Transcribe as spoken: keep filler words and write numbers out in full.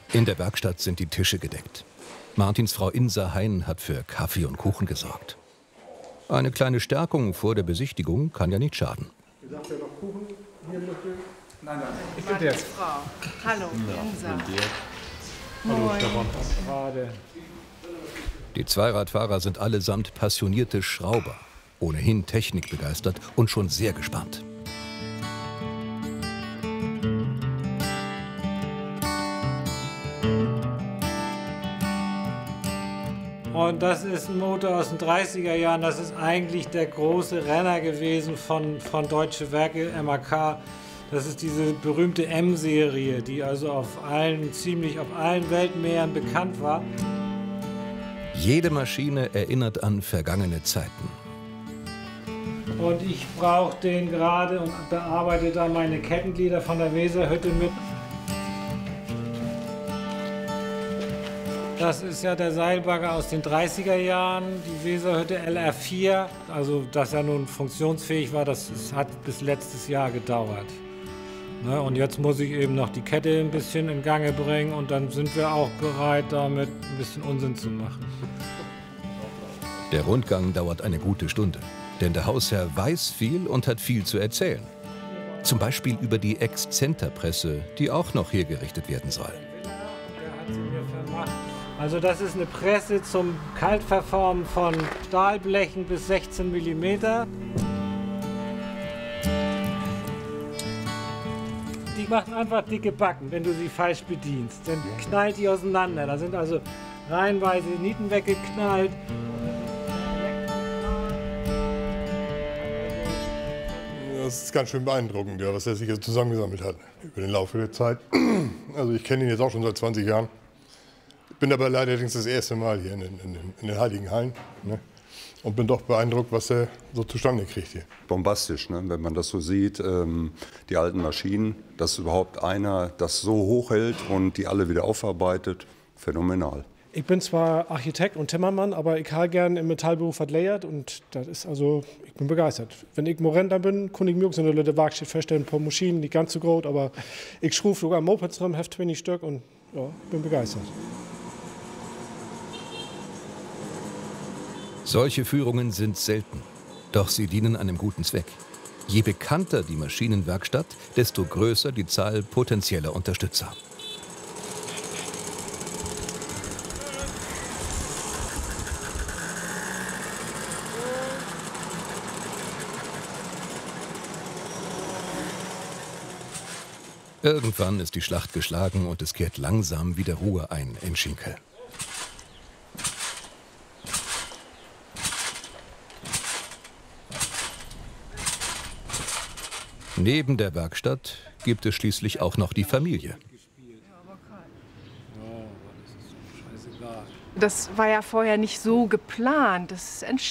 In der Werkstatt sind die Tische gedeckt. Martins Frau Insa Hein hat für Kaffee und Kuchen gesorgt. Eine kleine Stärkung vor der Besichtigung kann ja nicht schaden. Sagt ihr noch Kuchen hier mit dem? Nein, nein, ich bin Martins der. Frau. Hallo, Insa. Moin. Die Zweiradfahrer sind allesamt passionierte Schrauber, ohnehin technikbegeistert und schon sehr gespannt. Und das ist ein Motor aus den dreißiger Jahren. Das ist eigentlich der große Renner gewesen von, von Deutsche Werke, M A K. Das ist diese berühmte M-Serie, die also auf allen, ziemlich auf allen Weltmeeren bekannt war. Jede Maschine erinnert an vergangene Zeiten. Und ich brauche den gerade und bearbeite da meine Kettenglieder von der Weserhütte mit. Das ist ja der Seilbagger aus den dreißiger Jahren, die Weserhütte L R vier. Also, dass er nun funktionsfähig war, das hat bis letztes Jahr gedauert. Ne, und jetzt muss ich eben noch die Kette ein bisschen in Gange bringen und dann sind wir auch bereit, damit ein bisschen Unsinn zu machen. Der Rundgang dauert eine gute Stunde, denn der Hausherr weiß viel und hat viel zu erzählen. Zum Beispiel über die Exzenterpresse, die auch noch hergerichtet werden soll. Also das ist eine Presse zum Kaltverformen von Stahlblechen bis sechzehn Millimeter. Die macht einfach dicke Backen, wenn du sie falsch bedienst. Dann knallt die auseinander. Da sind also reihenweise Nieten weggeknallt. Das ist ganz schön beeindruckend, ja, was er sich jetzt zusammengesammelt hat über den Laufe der Zeit. Also ich kenne ihn jetzt auch schon seit zwanzig Jahren. Bin aber leider das erste Mal hier in den, in den, in den Heiligen Hallen, ne? Und bin doch beeindruckt, was er so zustande kriegt hier. Bombastisch, ne? Wenn man das so sieht, ähm, die alten Maschinen, dass überhaupt einer das so hochhält und die alle wieder aufarbeitet, phänomenal. Ich bin zwar Architekt und Timmermann, aber ich habe gerne im Metallberuf was leiert und das ist also, ich bin begeistert. Wenn ich Morenter bin, kann ich mir auch so eine Werkstatt feststellen, ein paar Maschinen, nicht ganz so groß, aber ich schrufe sogar Mopeds drin, habe zwanzig Stück und ja, ich bin begeistert. Solche Führungen sind selten, doch sie dienen einem guten Zweck. Je bekannter die Maschinenwerkstatt, desto größer die Zahl potenzieller Unterstützer. Irgendwann ist die Schlacht geschlagen und es kehrt langsam wieder Ruhe ein in Schinkel. Neben der Werkstatt gibt es schließlich auch noch die Familie. Das war ja vorher nicht so geplant. Das